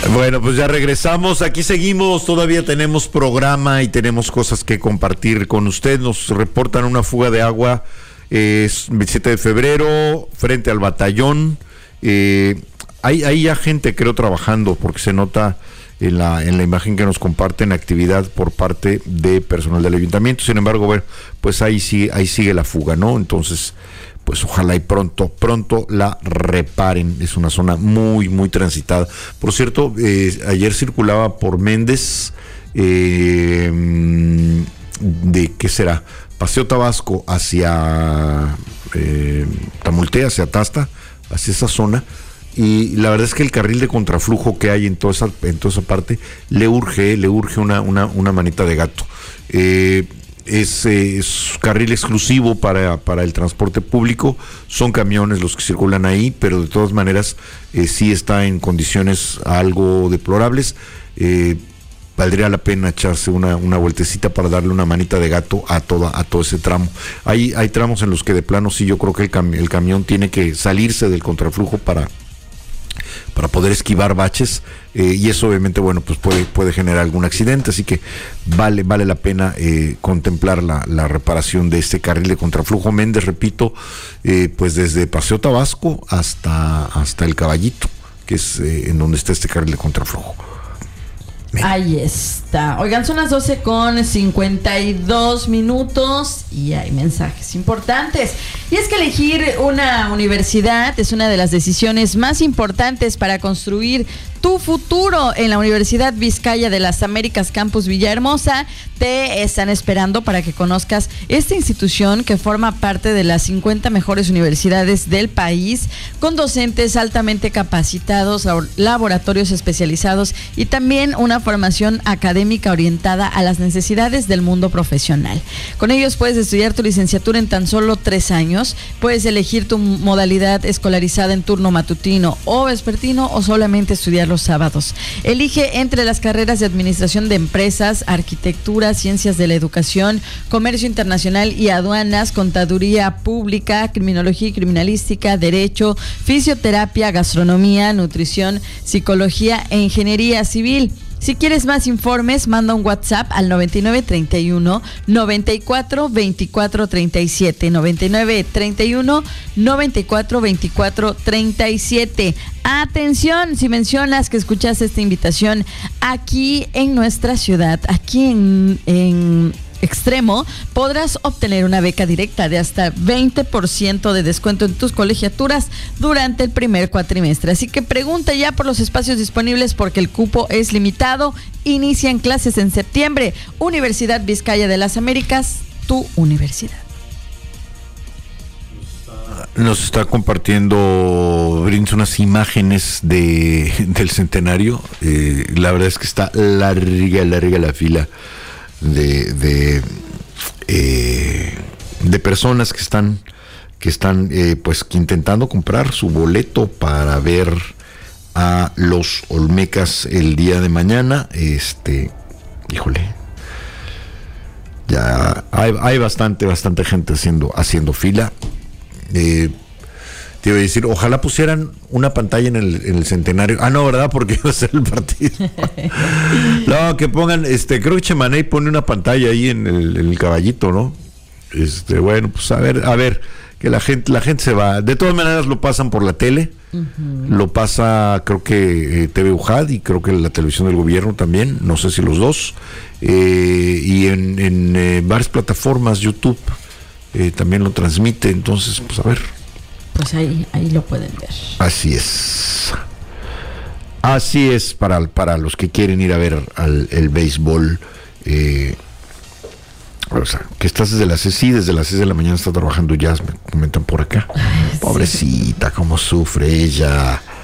Bueno, pues ya regresamos, aquí seguimos, todavía tenemos programa y tenemos cosas que compartir con usted. Nos reportan una fuga de agua, es 27 de febrero, frente al batallón. Hay ya gente, creo, trabajando, porque se nota en la imagen que nos comparten actividad por parte de personal del ayuntamiento. Sin embargo, bueno, pues ahí sigue la fuga, ¿no? Entonces, pues ojalá y pronto la reparen. Es una zona muy, muy transitada. Por cierto, ayer circulaba por Méndez, de, ¿qué será? Paseo Tabasco hacia Tamultea, hacia Tasta, hacia esa zona. Y la verdad es que el carril de contraflujo que hay en toda esa parte le urge una manita de gato. Es carril exclusivo para el transporte público, son camiones los que circulan ahí, pero de todas maneras sí está en condiciones algo deplorables. Valdría la pena echarse una vueltecita para darle una manita de gato a todo ese tramo. Hay tramos en los que de plano sí, yo creo que el camión tiene que salirse del contraflujo para poder esquivar baches, y eso obviamente, bueno, pues puede generar algún accidente, así que vale la pena contemplar la reparación de este carril de contraflujo Méndez, repito, pues desde Paseo Tabasco hasta el Caballito, que es en donde está este carril de contraflujo. Ahí está. Oigan, son las 12:52 y hay mensajes importantes. Y es que elegir una universidad es una de las decisiones más importantes para construir tu futuro. En la Universidad Vizcaya de las Américas Campus Villahermosa te están esperando para que conozcas esta institución que forma parte de las 50 mejores universidades del país, con docentes altamente capacitados, laboratorios especializados y también una formación académica orientada a las necesidades del mundo profesional. Con ellos puedes estudiar tu licenciatura en tan solo 3 años, puedes elegir tu modalidad escolarizada en turno matutino o vespertino, o solamente estudiar los sábados. Elige entre las carreras de Administración de Empresas, Arquitectura, Ciencias de la Educación, Comercio Internacional y Aduanas, Contaduría Pública, Criminología y Criminalística, Derecho, Fisioterapia, Gastronomía, Nutrición, Psicología e Ingeniería Civil. Si quieres más informes, manda un WhatsApp al 9931 94 24 37, 9931 94 24 37. Atención, si mencionas que escuchaste esta invitación aquí en nuestra ciudad, aquí en Extremo, podrás obtener una beca directa de hasta 20% de descuento en tus colegiaturas durante el primer cuatrimestre. Así que pregunta ya por los espacios disponibles, porque el cupo es limitado. Inician clases en septiembre. Universidad Vizcaya de las Américas, tu universidad. Nos está compartiendo Brins unas imágenes del centenario. La verdad es que está larga la fila de personas que están pues intentando comprar su boleto para ver a los Olmecas el día de mañana. Híjole, ya hay bastante gente haciendo fila. Te iba a decir, ojalá pusieran una pantalla en el centenario. No, ¿verdad? Porque iba a ser el partido. No, que pongan, creo que Chemaney pone una pantalla ahí en el Caballito, ¿no? Bueno, pues a ver, que la gente se va. De todas maneras lo pasan por la tele. Uh-huh. Lo pasa, creo que TV UJAD, y creo que la televisión del gobierno también, no sé si los dos. Y en varias plataformas, YouTube también lo transmite. Entonces, pues a ver. Pues ahí lo pueden ver. Así es para los que quieren ir a ver el béisbol. O sea, que estás desde las 6 de la mañana está trabajando Jazz, me comentan por acá. Pobrecita, cómo sufre ella.